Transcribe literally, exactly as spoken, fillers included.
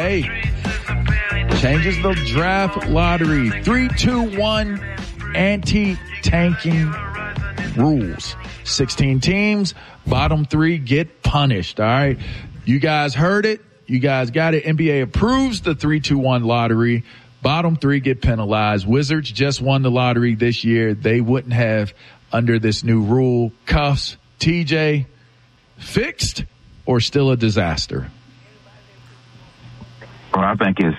Hey, changes the draft lottery. Three, two, one, anti-tanking rules. sixteen teams, bottom three get punished, all right? You guys heard it. You guys got it. N B A approves the three two one lottery. Bottom three get penalized. Wizards just won the lottery this year. They wouldn't have under this new rule. Cuffs, T J, fixed or still a disaster? Well, I think it's